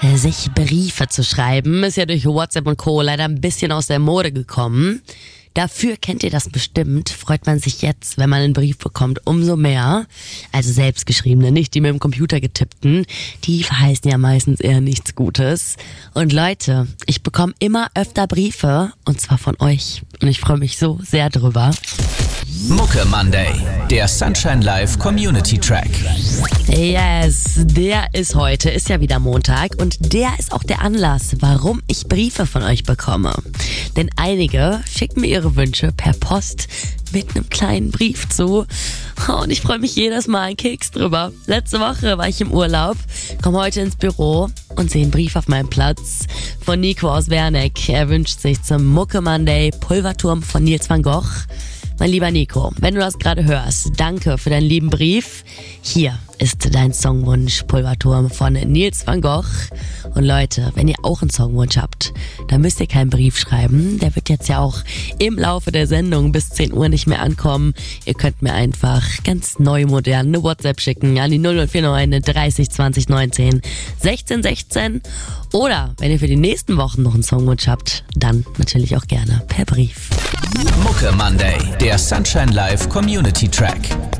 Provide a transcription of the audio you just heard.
Sich Briefe zu schreiben, ist ja durch WhatsApp und Co. leider ein bisschen aus der Mode gekommen. Dafür kennt ihr das bestimmt, freut man sich jetzt, wenn man einen Brief bekommt, umso mehr. Also selbstgeschriebene, nicht die mit dem Computer getippten. Die verheißen ja meistens eher nichts Gutes. Und Leute, ich bekomme immer öfter Briefe, und zwar von euch. Und ich freue mich so sehr drüber. Mucke Monday, der Sunshine Live Community Track. Yes, der ist heute, ist ja wieder Montag und der ist auch der Anlass, warum ich Briefe von euch bekomme. Denn einige schicken mir ihre Wünsche per Post mit einem kleinen Brief zu. Und ich freue mich jedes Mal einen Keks drüber. Letzte Woche war ich im Urlaub, komme heute ins Büro und sehe einen Brief auf meinem Platz von Nico aus Werneck. Er wünscht sich zum Mucke Monday Pulverturm von Nils van Gogh. Mein lieber Nico, wenn du das gerade hörst, danke für deinen lieben Brief. Hier ist dein Songwunsch Pulverturm von Nils van Gogh. Und Leute, wenn ihr auch einen Songwunsch habt, dann müsst ihr keinen Brief schreiben. Der wird jetzt ja auch im Laufe der Sendung bis 10 Uhr nicht mehr ankommen. Ihr könnt mir einfach ganz neu modern eine WhatsApp schicken an die 00491 30 20 19 16 16. Oder wenn ihr für die nächsten Wochen noch einen Songwunsch habt, dann natürlich auch gerne per Brief. Mucke Monday, der Sunshine Live Community Track.